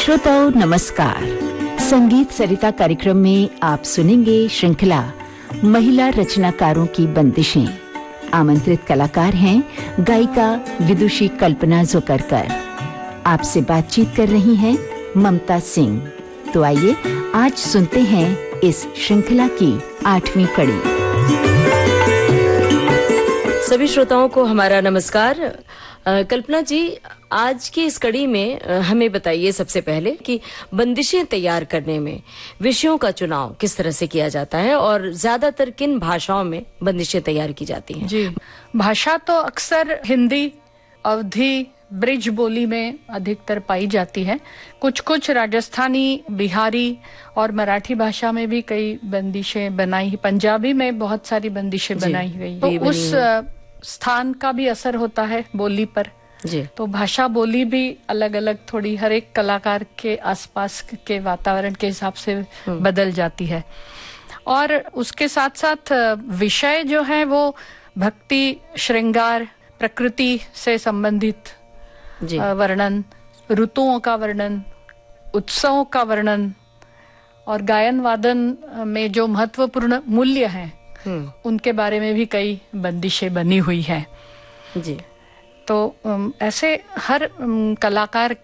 श्रोताओं नमस्कार। संगीत सरिता कार्यक्रम में आप सुनेंगे श्रृंखला महिला रचनाकारों की बंदिशें। आमंत्रित कलाकार हैं गायिका विदुषी कल्पना जोकरकर। आपसे बातचीत कर रही हैं ममता सिंह। तो आइए आज सुनते हैं इस श्रृंखला की 8वीं कड़ी। सभी श्रोताओं को हमारा नमस्कार। कल्पना जी, आज की इस कड़ी में हमें बताइए सबसे पहले कि बंदिशें तैयार करने में विषयों का चुनाव किस तरह से किया जाता है और ज्यादातर किन भाषाओं में बंदिशें तैयार की जाती हैं? जी, भाषा तो अक्सर हिंदी, अवधी, ब्रिज बोली में अधिकतर पाई जाती है। कुछ राजस्थानी, बिहारी और मराठी भाषा में भी कई बंदिशें बनाई, पंजाबी में बहुत सारी बंदिशें बनाई गई। तो उस स्थान का भी असर होता है बोली पर जी। तो भाषा बोली भी अलग अलग थोड़ी हर एक कलाकार के आसपास के वातावरण के हिसाब से बदल जाती है। और उसके साथ साथ विषय जो है वो भक्ति, श्रृंगार, प्रकृति से संबंधित वर्णन, ऋतुओं का वर्णन, उत्सवों का वर्णन और गायन वादन में जो महत्वपूर्ण मूल्य हैं उनके बारे में भी कई बंदिशें बनी हुई हैं। जी। तो ऐसे हर कलाकार